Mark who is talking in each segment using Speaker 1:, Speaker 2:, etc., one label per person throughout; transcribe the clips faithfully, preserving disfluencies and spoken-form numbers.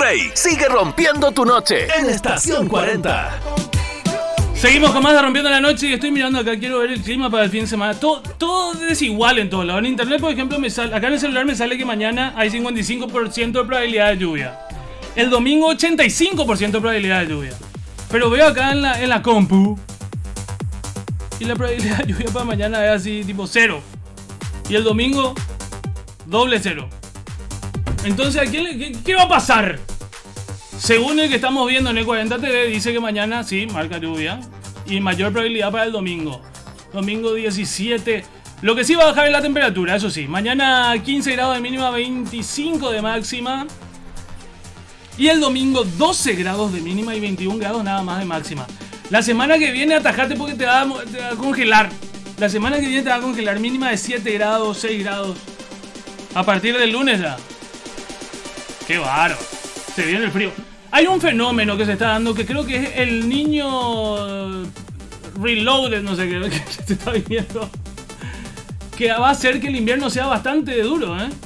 Speaker 1: Rey sigue rompiendo tu noche en Estación cuarenta.
Speaker 2: Seguimos con más de Rompiendo la Noche y estoy mirando acá, quiero ver el clima para el fin de semana. Todo, todo es igual en todos lados. En internet, por ejemplo, me sale, acá en el celular me sale que mañana hay cincuenta y cinco por ciento de probabilidad de lluvia. El domingo ochenta y cinco por ciento de probabilidad de lluvia. Pero veo acá en la, en la compu y la probabilidad de lluvia para mañana es así tipo cero. Y el domingo doble cero. Entonces, ¿a quién le, qué, ¿qué va a pasar? Según el que estamos viendo en E cuarenta T V, dice que mañana sí, marca lluvia. Y mayor probabilidad para el domingo. Domingo diecisiete. Lo que sí va a bajar es la temperatura, eso sí. Mañana quince grados de mínima, veinticinco de máxima. Y el domingo doce grados de mínima y veintiún grados nada más de máxima. La semana que viene atajate porque te va, a, te va a congelar. La semana que viene te va a congelar mínima de siete grados, seis grados. A partir del lunes ya. Qué bárbaro. Se viene el frío. Hay un fenómeno que se está dando que creo que es el niño reloaded, no sé qué, que se está viendo. Que va a hacer que el invierno sea bastante duro, ¿eh?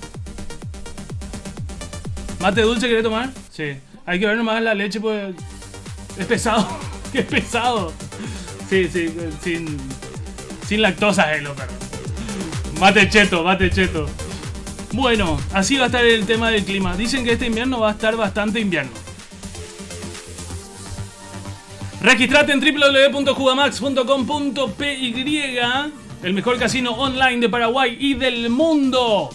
Speaker 2: ¿Mate dulce querés tomar? Sí. Hay que ver nomás la leche, pues es pesado. Es pesado. Sí, sí, sin, sin lactosa, eh, pero. Mate cheto, mate cheto. Bueno, así va a estar el tema del clima. Dicen que este invierno va a estar bastante invierno. Registrate en doble u doble u doble u punto jugamax punto com punto p y, el mejor casino online de Paraguay y del mundo.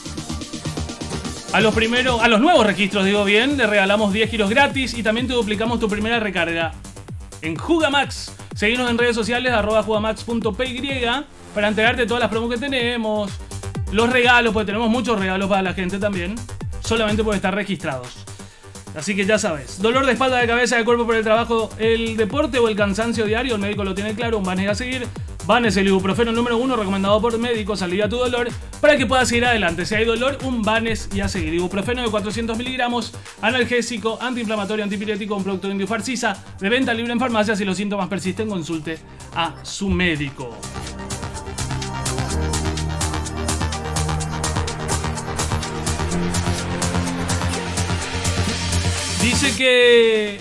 Speaker 2: A los primeros, a los nuevos registros, digo bien, le regalamos diez giros gratis y también te duplicamos tu primera recarga en Jugamax. Seguinos en redes sociales, arroba jugamax punto p y, para enterarte de todas las promos que tenemos. Los regalos, porque tenemos muchos regalos para la gente también, solamente por estar registrados. Así que ya sabes, dolor de espalda, de cabeza, de cuerpo por el trabajo, el deporte o el cansancio diario, el médico lo tiene claro, un Banes a seguir. Banes, el ibuprofeno número uno recomendado por médicos, alivia tu dolor para que puedas seguir adelante. Si hay dolor, un Banes y a seguir. Ibuprofeno de cuatrocientos miligramos, analgésico, antiinflamatorio, antipirético, un producto de Indiofarcisa, de venta libre en farmacias. Si los síntomas persisten, consulte a su médico. Dice que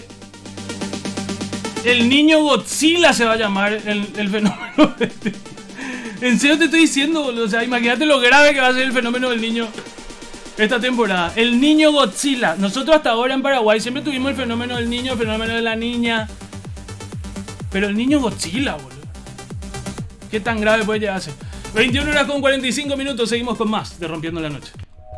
Speaker 2: el niño Godzilla se va a llamar el, el fenómeno. Este. En serio te estoy diciendo, boludo. O sea, imagínate lo grave que va a ser el fenómeno del niño esta temporada. El niño Godzilla. Nosotros hasta ahora en Paraguay siempre tuvimos el fenómeno del niño, el fenómeno de la niña. Pero el niño Godzilla, boludo. ¿Qué tan grave puede llegar a ser? veintiuna horas con cuarenta y cinco minutos. Seguimos con más de Rompiendo la Noche.